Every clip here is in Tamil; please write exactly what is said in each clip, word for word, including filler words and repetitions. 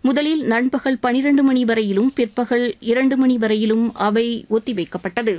முதலில் நண்பகல் பனிரண்டு மணி வரையிலும் பிற்பகல் இரண்டு மணி வரையிலும் அவை ஒத்திவைக்கப்பட்டது.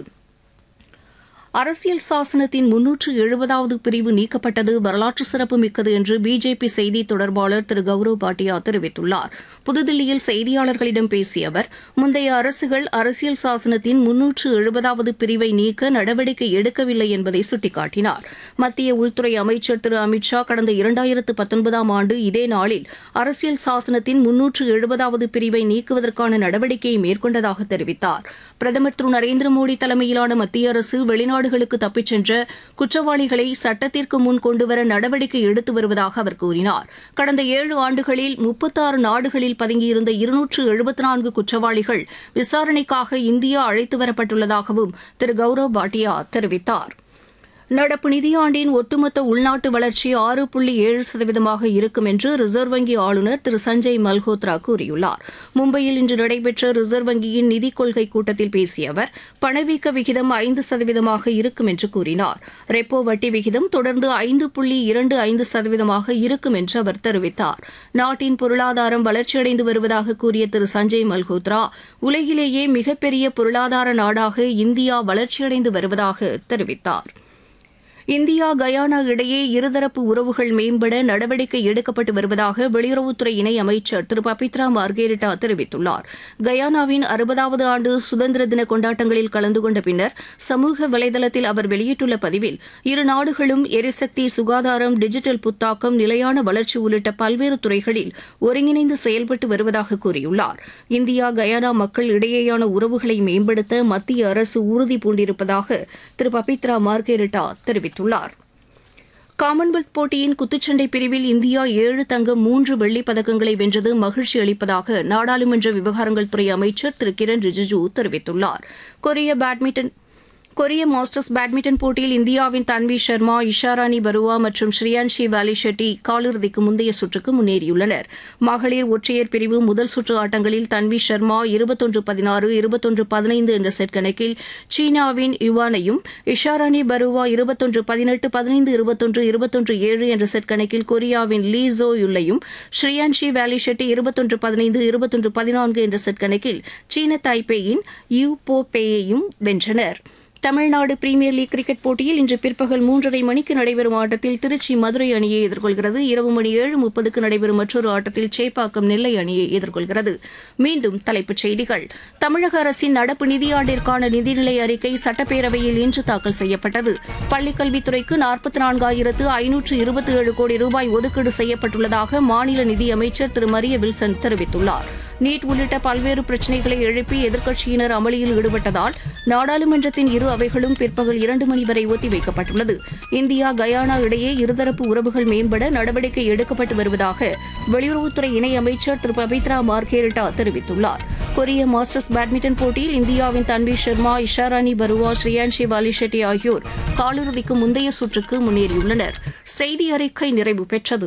அரசியல் சாசனத்தின் முன்னூற்று எழுபதாவது பிரிவு நீக்கப்பட்டது வரலாற்று சிறப்புமிக்கது என்று பிஜேபி செய்தி தொடர்பாளர் திரு கௌரவ் பாட்டியா தெரிவித்துள்ளார். புதுதில்லியில் செய்தியாளர்களிடம் பேசிய அவர், முந்தைய அரசுகள் அரசியல் சாசனத்தின் முன்னூற்று எழுபதாவது பிரிவை நீக்க நடவடிக்கை எடுக்கவில்லை என்பதை சுட்டிக்காட்டினார். மத்திய உள்துறை அமைச்சர் திரு அமித் ஷா கடந்த இரண்டாயிரத்து பத்தொன்பதாம் ஆண்டு இதே நாளில் அரசியல் சாசனத்தின் முன்னூற்று எழுபதாவது பிரிவை நீக்குவதற்கான நடவடிக்கையை மேற்கொண்டதாக தெரிவித்தார். பிரதமர் திரு நரேந்திர மோடி தலைமையிலான மத்திய அரசு வெளிநாடுகளுக்கு தப்பிச் சென்ற குற்றவாளிகளை சட்டத்திற்கு முன் கொண்டுவர நடவடிக்கை எடுத்து வருவதாக அவர் கூறினார். கடந்த ஏழு ஆண்டுகளில் முப்பத்தாறு நாடுகளில் பதுங்கியிருந்த இருநூற்று எழுபத்தி நான்கு குற்றவாளிகள் விசாரணைக்காக இந்தியா அழைத்து வரப்பட்டுள்ளதாகவும் திரு கௌரவ் பாட்டியா தெரிவித்தார். நடப்பு நிதியாண்டின் ஒட்டுமொத்த உள்நாட்டு வளர்ச்சி ஆறு புள்ளி ஏழு சதவீதமாக இருக்கும் என்று ரிசர்வ் வங்கி ஆளுநர் திரு சஞ்சய் மல்ஹோத்ரா கூறியுள்ளார். மும்பையில் இன்று நடைபெற்ற ரிசர்வ் வங்கியின் நிதிக் கொள்கை கூட்டத்தில் பேசிய அவர், பணவீக்க விகிதம் ஐந்து சதவீதமாக இருக்கும் என்று கூறினார். ரெப்போ வட்டி விகிதம் தொடர்ந்து ஐந்து புள்ளி இரண்டு ஐந்து சதவீதமாக இருக்கும் என்று அவர் தெரிவித்தார். நாட்டின் பொருளாதாரம் வளர்ச்சியடைந்து வருவதாக கூறிய திரு சஞ்சய் மல்ஹோத்ரா, உலகிலேயே மிகப்பெரிய பொருளாதார நாடாக இந்தியா வளர்ச்சியடைந்து வருவதாக தெரிவித்தார். இந்தியா கயானா இடையே இருதரப்பு உறவுகள் மேம்பட நடவடிக்கை எடுக்கப்பட்டு வருவதாக வெளியுறவுத்துறை இணை அமைச்சர் திரு பபித்ரா மார்கெரிட்டா தெரிவித்துள்ளார். கயானாவின் அறுபதாவது ஆண்டு சுதந்திர தின கொண்டாட்டங்களில் கலந்து கொண்ட பின்னர் சமூக வலைதளத்தில் அவர் வெளியிட்டுள்ள பதிவில், இரு நாடுகளும் எரிசக்தி, சுகாதாரம், டிஜிட்டல் புத்தாக்கம், நிலையான வளர்ச்சி உள்ளிட்ட பல்வேறு துறைகளில் ஒருங்கிணைந்து செயல்பட்டு வருவதாக கூறியுள்ளார். இந்தியா கயானா மக்கள் இடையேயான உறவுகளை மேம்படுத்த மத்திய அரசு உறுதி பூண்டிருப்பதாக திரு பபித்ரா மார்கெரிட்டா தெரிவித்தார். காமன்வெல்த் போட்டியின் குத்துச்சண்டை பிரிவில் இந்தியா ஏழு தங்கம் மூன்று வெள்ளிப் பதக்கங்களை வென்றது மகிழ்ச்சி அளிப்பதாக நாடாளுமன்ற விவகாரங்கள் துறை அமைச்சர் திரு கிரண் ரிஜிஜூ தெரிவித்துள்ளார். கொரிய பேட்மிண்டன் கொரிய மாஸ்டர்ஸ் பேட்மிண்டன் போட்டியில் இந்தியாவின் தன்வி சர்மா, இஷாராணி பருவா மற்றும் ஸ்ரீயான்ஷி வாலி ஷெட்டி காலிறுதிக்கு முந்தைய சுற்றுக்கு முன்னேறியுள்ளனர். மகளிர் ஒற்றையர் பிரிவு முதல் சுற்று ஆட்டங்களில் தன்வி சர்மா இருபத்தொன்று பதினாறு இருபத்தொன்று பதினைந்து என்ற செட் கணக்கில் சீனாவின் யுவானையும், இஷாராணி பருவா இருபத்தொன்று பதினெட்டு பதினைந்து இருபத்தொன்று இருபத்தொன்று ஏழு என்ற செட் கணக்கில் கொரியாவின் லீ ஜோ யுல்லையும், ஸ்ரீயான்ஷி வாலி ஷெட்டி இருபத்தொன்று பதினைந்து இருபத்தொன்று பதினான்கு என்ற செட் கணக்கில் சீன தாய்பேயின் யூ போ பேயையும் வென்றனர். தமிழ்நாடு பிரீமியர் லீக் கிரிக்கெட் போட்டியில் இன்று பிற்பகல் மூன்றரை மணிக்கு நடைபெறும் ஆட்டத்தில் திருச்சி மதுரை அணியை எதிர்கொள்கிறது. இரவு மணி ஏழு முப்பதுக்கு நடைபெறும் மற்றொரு ஆட்டத்தில் சேப்பாக்கம் நெல்லை அணியை எதிர்கொள்கிறது. மீண்டும் தலைப்புச் செய்திகள். தமிழக அரசின் நடப்பு நிதியாண்டிற்கான நிதிநிலை அறிக்கை சட்டப்பேரவையில் இன்று தாக்கல் செய்யப்பட்டது. பள்ளிக்கல்வித்துறைக்கு நாற்பத்தி நான்காயிரத்து ஐநூற்று இருபத்தி ஏழு கோடி ரூபாய் ஒதுக்கீடு செய்யப்பட்டுள்ளதாக மாநில நிதியமைச்சர் திரு மரிய வில்சன் தெரிவித்துள்ளார். நீட் உள்ளிட்ட பல்வேறு பிரச்சினைகளை எழுப்பி எதிர்க்கட்சியினர் அமளியில் ஈடுபட்டதால் நாடாளுமன்றத்தின் இரு அவைகளும் பிற்பகல் இரண்டு மணி வரை ஒத்திவைக்கப்பட்டுள்ளது. இந்தியா கயானா இடையே இருதரப்பு உறவுகள் மேம்பட நடவடிக்கை எடுக்கப்பட்டு வருவதாக வெளியுறவுத்துறை இணையமைச்சர் திரு பபித்ரா மார்கெரிட்டா தெரிவித்துள்ளார். கொரிய மாஸ்டர்ஸ் பேட்மிண்டன் போட்டியில் இந்தியாவின் தன்வி சர்மா, இஷாராணி பருவா, ஸ்ரீயான்ஷி வாலி ஷெட்டி ஆகியோர் காலிறுதிக்கு முந்தைய சுற்றுக்கு முன்னேறியுள்ளனர். செய்தி அறிக்கை நிறைவு பெற்றது.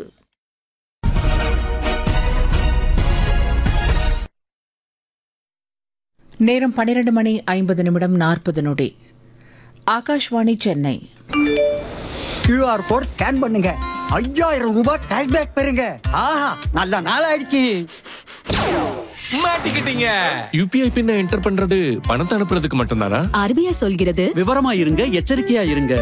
நேரம் பன்னிரண்டு மணி ஐம்பது நிமிடம் நாற்பது நொடி. Akashvani Chennai. QR code scan பண்ணுங்க, ஐயாயிரம் ரூபாய் கேஷ்பேக் பெறுங்க. ஆஹா, நல்ல நாள் ஆயிடுச்சு. மாட்டிக்கிட்டீங்க. யூபிஐ பின்ன என்டர் பண்றது பணத்தை அனுப்புறதுக்கு மட்டும்தானா? ஆர்பிஐ சொல்கிறது. விவரமா இருங்க, எச்சரிக்கையா இருங்க.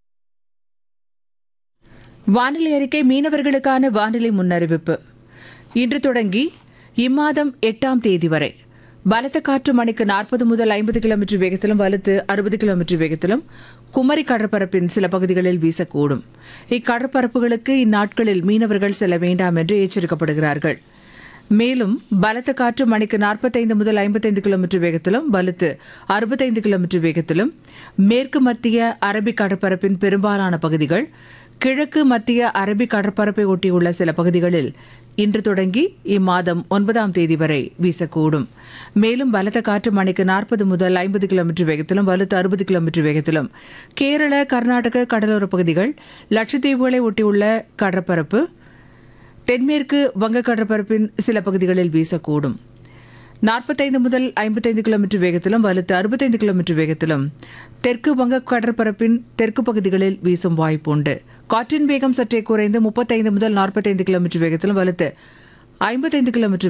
வானிலை அறிக்கை. மீனவர்களுக்கான வானிலை முன்னறிவிப்பு. இன்று தொடங்கி இம்மாதம் எட்டாம் தேதி வரை பலத்த காற்று மணிக்கு நாற்பது முதல் ஐம்பது கிலோமீட்டர் வேகத்திலும் வலுத்து அறுபது கிலோமீட்டர் வேகத்திலும் குமரி கடற்பரப்பின் சில பகுதிகளில் வீசக்கூடும். இக்கடற்பரப்புகளுக்கு இந்நாட்களில் மீனவர்கள் செல்ல வேண்டாம் என்று எச்சரிக்கப்படுகிறார்கள். மேலும் பலத்த காற்று மணிக்கு நாற்பத்தைந்து முதல் ஐம்பத்தைந்து கிலோமீட்டர் வேகத்திலும் வலுத்து அறுபத்தைந்து கிலோமீட்டர் வேகத்திலும் மேற்கு மத்திய அரபிக் கடற்பரப்பின் பெரும்பாலான பகுதிகள், கிழக்கு மத்திய அரபிக் கடற்பரப்பை ஒட்டியுள்ள சில பகுதிகளில் இன்று தொடங்கி இம்மாதம் ஒன்பதாம் தேதி வரை வீசக்கூடும். மேலும் பலத்த காற்று மணிக்கு நாற்பது முதல் ஐம்பது கிலோமீட்டர் வேகத்திலும் வலுத்து அறுபது கிலோமீட்டர் வேகத்திலும் கேரள, கர்நாடக கடலோர பகுதிகள், லட்சத்தீவுகளை ஒட்டியுள்ள கடற்பரப்பு, தென்மேற்கு வங்க கடற்பரப்பின் சில பகுதிகளில் வீசக்கூடும். நாற்பத்தைந்து முதல் ஐம்பத்தைந்து கிலோமீட்டர் வேகத்திலும் வலுத்து அறுபத்தைந்து கிலோமீட்டர் வேகத்திலும் தெற்கு வங்க கடற்பரப்பின் தெற்கு பகுதிகளில் வீசும் வாய்ப்புண்டு. காற்றின் வேகம் சற்றே குறைந்து முப்பத்தைந்து முதல் நாற்பத்தைந்து கிலோமீட்டர் வேகத்திலும் வலுத்து ஐம்பத்தைந்து கிலோமீட்டர்